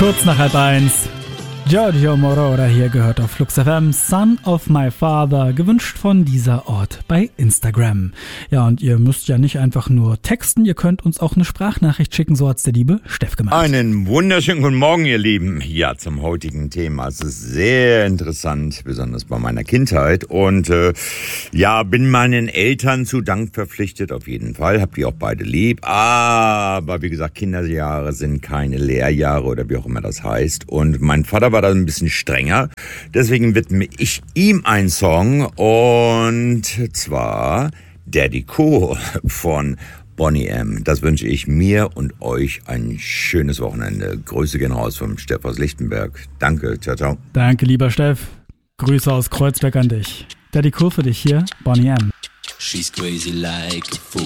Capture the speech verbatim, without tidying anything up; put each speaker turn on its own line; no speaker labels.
Kurz nach halb eins. Giorgio Moroder hier, gehört auf Flux F M, Son of My Father, gewünscht von dieser Ort bei Instagram. Ja, und ihr müsst ja nicht einfach nur texten, ihr könnt uns auch eine Sprachnachricht schicken, so hat's der liebe Steff gemacht.
Einen wunderschönen guten Morgen, ihr Lieben. Ja, zum heutigen Thema. Es ist sehr interessant, besonders bei meiner Kindheit. Und äh, ja, bin meinen Eltern zu Dank verpflichtet, auf jeden Fall. Hab die auch beide lieb. Aber wie gesagt, Kinderjahre sind keine Lehrjahre oder wie auch immer das heißt. Und mein Vater war da ein bisschen strenger. Deswegen widme ich ihm einen Song. Und zwar Daddy Cool von Boney M. Das wünsche ich mir und euch ein schönes Wochenende. Grüße gehen raus vom Steff aus Lichtenberg. Danke, ciao, ciao.
Danke, lieber Steff. Grüße aus Kreuzberg an dich. Daddy Cool für dich hier, Boney M.
She's crazy like a fool.